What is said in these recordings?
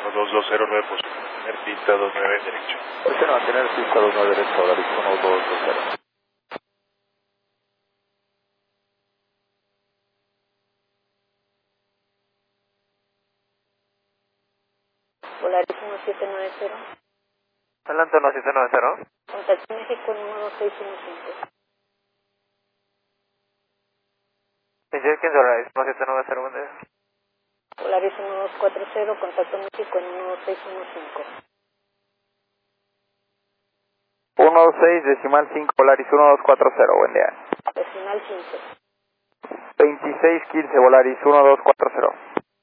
12209, posible mantener pista 29 derecho. Posible mantener pista 29 derecho, Volaris 1220. Volaris 1790. Adelante 1790. Contacto México en 12615. Engineer King Volaris 1790, buen día. Volaris 1240, contacto México en 12615. 16 decimal 5 Volaris 1240, buen día. Decimal 15. 2615 Volaris 1240.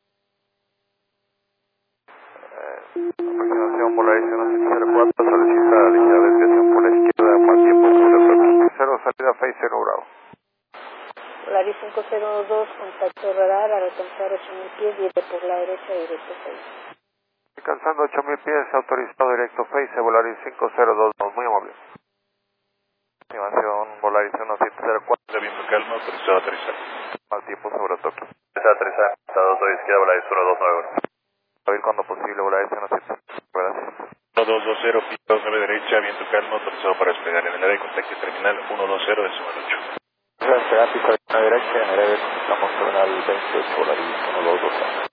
Aproximación Volaris 1704, solicita ligera desviación por la izquierda, más tiempo sobre Tokio. 0, salida Face 0 Bravo. Volaris 502, contacto radar al alcanzar 8000 pies, viene por la derecha directo 6. Alcanzando 8000 pies, autorizado directo Face, Volaris 502, muy amable. Aproximación Volaris 1704. De viento calma, autorizado a aterrizar. Más tiempo sobre Tokio. Aterrizar, estado sobre izquierda, Volaris 129. A ver cuando posible, Volaris 1704. Gracias. 1220, pista 29 derecha, viento calma, autorizado para despegar en el área de contacto terminal 120 decimal 8. Gracias, pista 29 derecha, en el área de contacto terminal 28 Volaris 1220.